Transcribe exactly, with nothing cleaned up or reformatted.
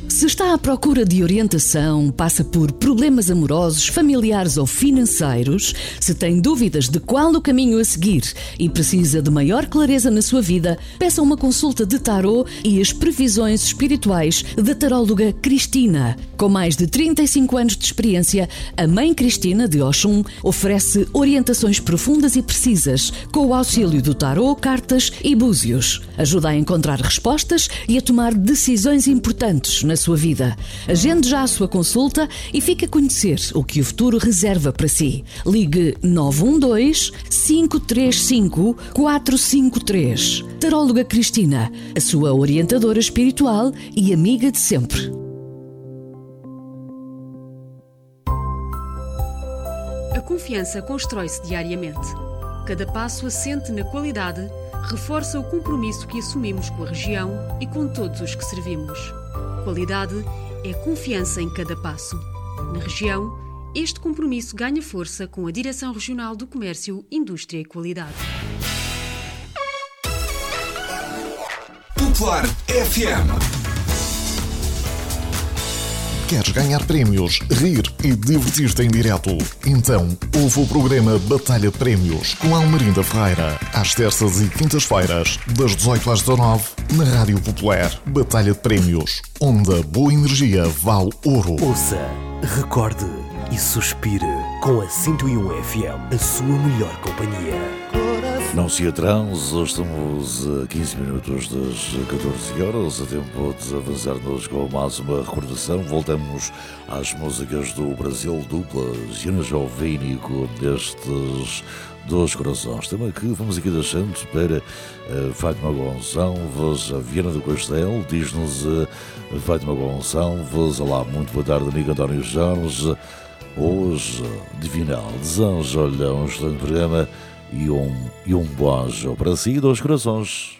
Se está à procura de orientação, passa por problemas amorosos, familiares ou financeiros, se tem dúvidas de qual o caminho a seguir e precisa de maior clareza na sua vida, peça uma consulta de tarô e as previsões espirituais da taróloga Cristina. Com mais de trinta e cinco anos de experiência, a Mãe Cristina de Oxum oferece orientações profundas e precisas com o auxílio do tarô, cartas e búzios. Ajuda a encontrar respostas e a tomar decisões importantes na sua vida. Agende já a sua consulta e fique a conhecer o que o futuro reserva para si. Ligue nove um dois, cinco três cinco, quatro cinco três. Taróloga Cristina, a sua orientadora espiritual e amiga de sempre. A confiança constrói-se diariamente. Cada passo assente na qualidade reforça o compromisso que assumimos com a região e com todos os que servimos. Qualidade é confiança em cada passo. Na região, este compromisso ganha força com a Direção Regional do Comércio, Indústria e Qualidade. Popular F M. Queres ganhar prémios, rir e divertir-te em direto? Então, ouve o programa Batalha de Prémios com Almerinda Ferreira, às terças e quintas-feiras, das dezoito às dezanove, na Rádio Popular. Batalha de Prémios, onde a boa energia vale ouro. Ouça, recorde e suspire com a cento e um F M, a sua melhor companhia. Não se atrase, estamos a quinze minutos das catorze horas, a tempo de avançar-nos com mais uma recordação. Voltamos às músicas do Brasil, dupla Gina Jovini, com destes dois corações. Tema que vamos aqui deixando para a Fátima Gonçalves, a Viana do Castelo. Diz-nos a Fátima Gonçalves: olá, muito boa tarde, amigo António Jorge. Hoje, Divinal, desejo-lhe um excelente programa e um, e um beijo para si, dois corações.